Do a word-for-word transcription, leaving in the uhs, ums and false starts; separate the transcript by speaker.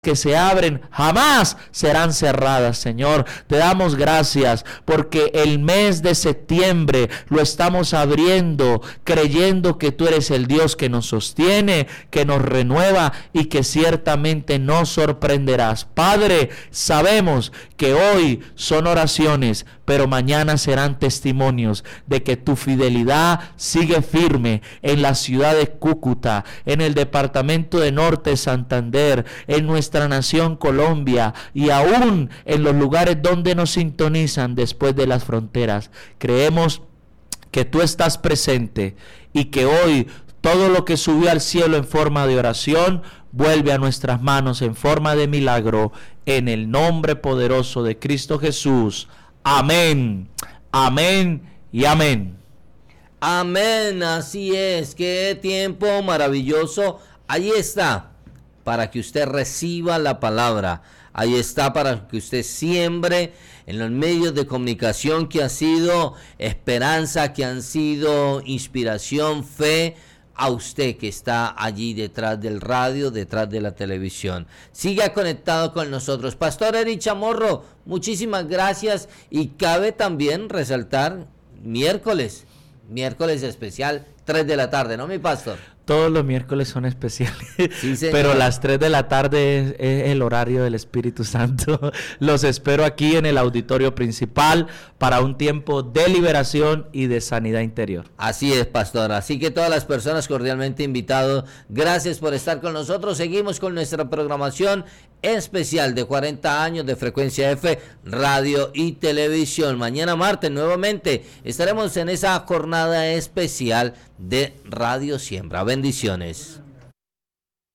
Speaker 1: que se abren jamás serán cerradas, Señor. Te damos gracias porque el mes de septiembre lo estamos abriendo creyendo que tú eres el Dios que nos sostiene, que nos renueva y que ciertamente nos sorprenderás. Padre, sabemos que hoy son oraciones, pero mañana serán testimonios de que tu fidelidad sigue firme en la ciudad de Cúcuta, en el departamento de Norte Santander, en nuestra nación Colombia y aún en los lugares donde nos sintonizan después de las fronteras. Creemos que tú estás presente y que hoy todo lo que subió al cielo en forma de oración vuelve a nuestras manos en forma de milagro, en el nombre poderoso de Cristo Jesús. Amén, amén y amén.
Speaker 2: Amén, así es. Qué tiempo maravilloso. Ahí está, para que usted reciba la palabra. Ahí está para que usted siembre en los medios de comunicación que han sido esperanza, que han sido inspiración, fe, a usted que está allí detrás del radio, detrás de la televisión. Siga conectado con nosotros. Pastor Eric Chamorro, muchísimas gracias. Y cabe también resaltar miércoles, miércoles especial, tres de la tarde, ¿no, mi pastor?
Speaker 1: Todos los miércoles son especiales,
Speaker 2: sí,
Speaker 1: pero las tres de la tarde es, es el horario del Espíritu Santo. Los espero aquí en el auditorio principal para un tiempo de liberación y de sanidad interior.
Speaker 2: Así es, pastor. Así que todas las personas cordialmente invitados, gracias por estar con nosotros. Seguimos con nuestra programación especial de cuarenta años de Frecuencia F, radio y televisión. Mañana martes nuevamente estaremos en esa jornada especial de Radio Siembra. Bendiciones.